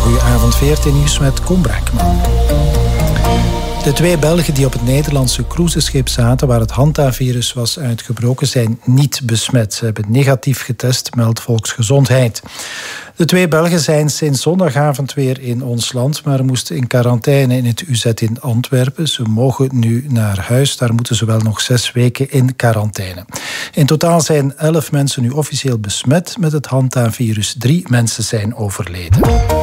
Goedenavond, 14 nieuws met Koen Braakman. De 2 Belgen die op het Nederlandse cruiseschip zaten waar het hantavirus was uitgebroken, zijn niet besmet. Ze hebben negatief getest, meldt Volksgezondheid. De 2 Belgen zijn sinds zondagavond weer in ons land, maar moesten in quarantaine in het UZ in Antwerpen. Ze mogen nu naar huis, daar moeten ze wel nog 6 weken in quarantaine. In totaal zijn 11 mensen nu officieel besmet met het hantavirus. 3 mensen zijn overleden.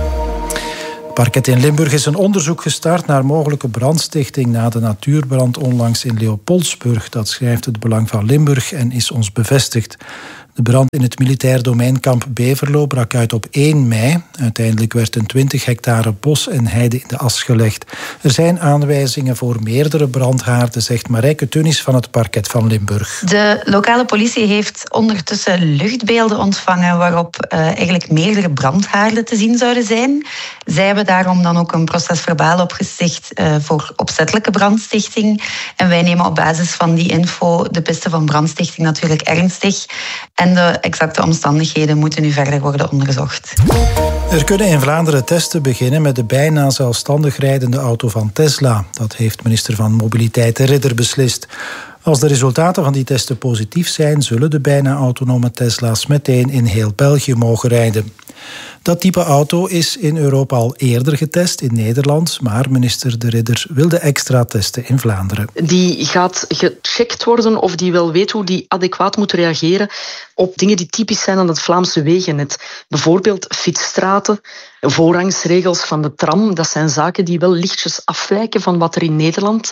Het parket in Limburg is een onderzoek gestart naar mogelijke brandstichting na de natuurbrand onlangs in Leopoldsburg. Dat schrijft het Belang van Limburg en is ons bevestigd. De brand in het militair domeinkamp Beverlo brak uit op 1 mei. Uiteindelijk werd een 20 hectare bos en heide in de as gelegd. Er zijn aanwijzingen voor meerdere brandhaarden, zegt Marijke Tunis van het parket van Limburg. De lokale politie heeft ondertussen luchtbeelden ontvangen waarop eigenlijk meerdere brandhaarden te zien zouden zijn. Zij hebben daarom dan ook een procesverbaal opgesticht voor opzettelijke brandstichting. En wij nemen op basis van die info de piste van brandstichting natuurlijk ernstig. En de exacte omstandigheden moeten nu verder worden onderzocht. Er kunnen in Vlaanderen testen beginnen met de bijna zelfstandig rijdende auto van Tesla. Dat heeft minister van Mobiliteit De Ridder beslist. Als de resultaten van die testen positief zijn, zullen de bijna autonome Tesla's meteen in heel België mogen rijden. Dat type auto is in Europa al eerder getest in Nederland, maar minister De Ridder wilde extra testen in Vlaanderen. Die gaat gecheckt worden of die wel weet hoe die adequaat moet reageren op dingen die typisch zijn aan het Vlaamse wegennet. Bijvoorbeeld fietsstraten, voorrangsregels van de tram. Dat zijn zaken die wel lichtjes afwijken van wat er in Nederland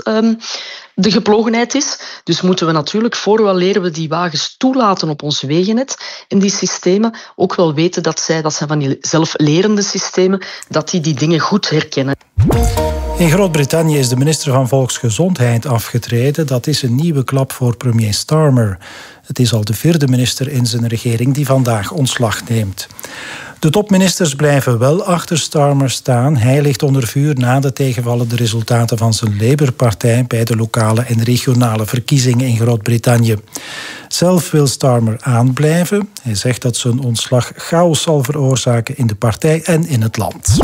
de geplogenheid is. Dus moeten we natuurlijk, vooraleer we die wagens toelaten op ons wegennet en die systemen, ook wel weten dat zijn van die zelflerende systemen, dat die dingen goed herkennen. In Groot-Brittannië is de minister van Volksgezondheid afgetreden. Dat is een nieuwe klap voor premier Starmer. Het is al de 4e minister in zijn regering die vandaag ontslag neemt. De topministers blijven wel achter Starmer staan. Hij ligt onder vuur na de tegenvallende resultaten van zijn Labour-partij bij de lokale en regionale verkiezingen in Groot-Brittannië. Zelf wil Starmer aanblijven. Hij zegt dat zijn ontslag chaos zal veroorzaken in de partij en in het land.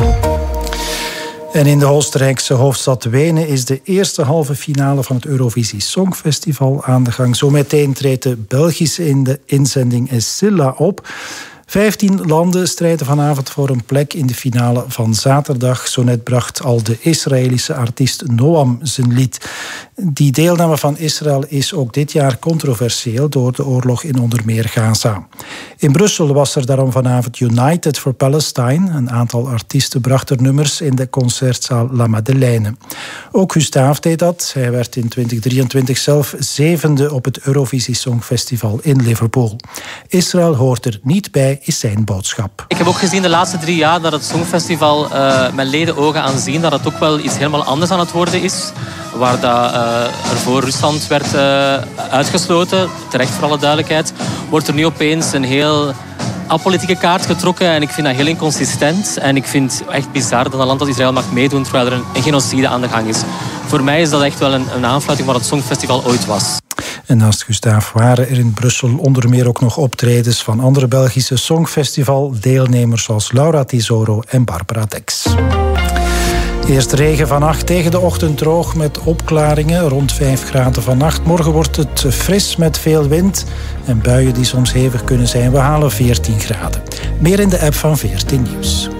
En in de Oostenrijkse hoofdstad Wenen is de eerste halve finale van het Eurovisie Songfestival aan de gang. Zometeen treedt de Belgische inzending Escilla op. 15 landen strijden vanavond voor een plek in de finale van zaterdag. Zo net bracht al de Israëlische artiest Noam zijn lied. Die deelname van Israël is ook dit jaar controversieel door de oorlog in onder meer Gaza. In Brussel was er daarom vanavond United for Palestine. Een aantal artiesten brachten er nummers in de concertzaal La Madeleine. Ook Gustave deed dat. Hij werd in 2023 zelf 7e op het Eurovisie Songfestival in Liverpool. Israël hoort er niet bij, is zijn boodschap. Ik heb ook gezien de laatste 3 jaar dat het Songfestival met leden ogen aanzien dat het ook wel iets helemaal anders aan het worden is. Waar dat, ervoor Rusland werd uitgesloten, terecht voor alle duidelijkheid, wordt er nu opeens een heel apolitieke kaart getrokken en ik vind dat heel inconsistent. En ik vind het echt bizar dat een land als Israël mag meedoen terwijl er een genocide aan de gang is. Voor mij is dat echt wel een aanfluiting van het Songfestival ooit was. En naast Gustave waren er in Brussel onder meer ook nog optredens van andere Belgische Songfestival-deelnemers zoals Laura Tesoro en Barbara Dex. Eerst regen vannacht, tegen de ochtend droog met opklaringen, rond 5 graden vannacht. Morgen wordt het fris met veel wind en buien die soms hevig kunnen zijn. We halen 14 graden. Meer in de app van 14 Nieuws.